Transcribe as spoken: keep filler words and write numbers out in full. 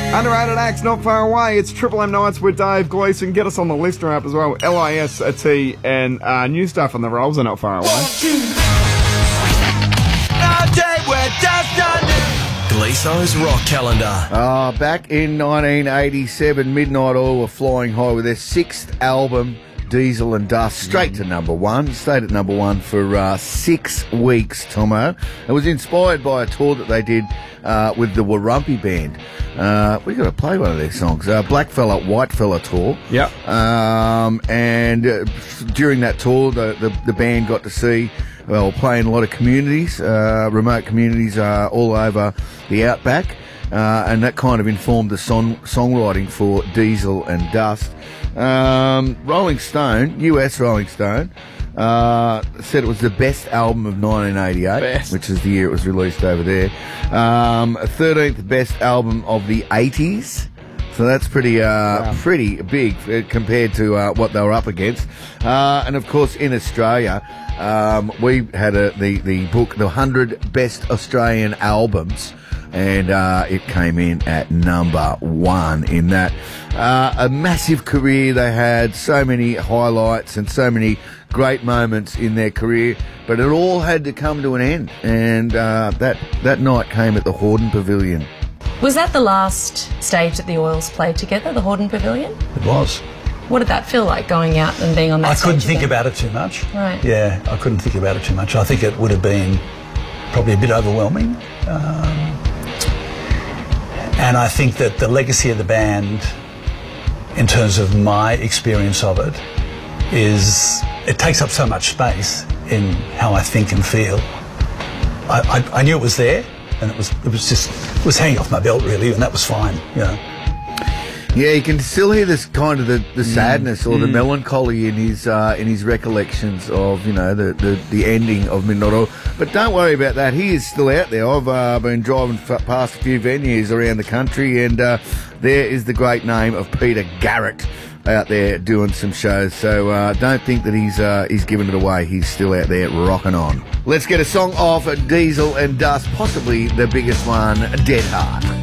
Underrated acts not far away. It's Triple M Nights with Dave Gleeson. Get us on the listener app as well. L I S T and uh, new stuff on the rolls are not far away. Gleeson's Rock Calendar. Uh, back in nineteen eighty-seven, Midnight Oil were flying high with their sixth album, Diesel and Dust, straight to number one. Stayed at number one for uh, six weeks, Tomo. It was inspired by a tour that they did uh, with the Warumpi Band. Uh, we got to play one of their songs. Uh, Blackfella, Whitefella tour. Yep. Um, and uh, during that tour, the, the, the band got to see, well, play in a lot of communities, uh, remote communities uh, all over the outback. Uh, and that kind of informed the song, songwriting for Diesel and Dust. Um, Rolling Stone, U S Rolling Stone, uh, said it was the best album of nineteen eighty-eight, best. which is the year it was released over there. Um, thirteenth best album of the eighties. So that's pretty, uh, wow. pretty big uh, compared to uh, what they were up against. Uh, and of course, in Australia, um, we had a, the the book, the one hundred Best Australian Albums. And uh, it came in at number one in that. Uh, a massive career they had, so many highlights and so many great moments in their career, but it all had to come to an end. And uh, that, that night came at the Hordern Pavilion. Was that the last stage that the Oils played together, the Hordern Pavilion? It was. What did that feel like, going out and being on that I stage couldn't think again? about it too much. Right. Yeah, I couldn't think about it too much. I think it would have been probably a bit overwhelming. Um, And I think that the legacy of the band, in terms of my experience of it, is it takes up so much space in how I think and feel. I, I, I knew it was there, and it was it was just it was hanging off my belt really, and that was fine. You know. Yeah, you can still hear this kind of the, the sadness or the melancholy in his uh, in his recollections of, you know, the, the, the ending of Midnight Oil. But don't worry about that. He is still out there. I've uh, been driving f- past a few venues around the country, and uh, there is the great name of Peter Garrett out there doing some shows. So uh, don't think that he's uh, he's given it away. He's still out there rocking on. Let's get a song off Diesel and Dust, possibly the biggest one, Dead Heart.